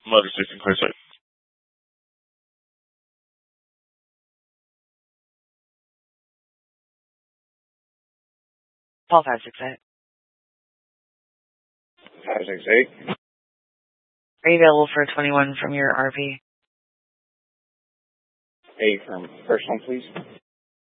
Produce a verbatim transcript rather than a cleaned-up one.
Motor station clear site. Call five six eight. five six eight. Are you available for a twenty-one from your R V? A from first one, please.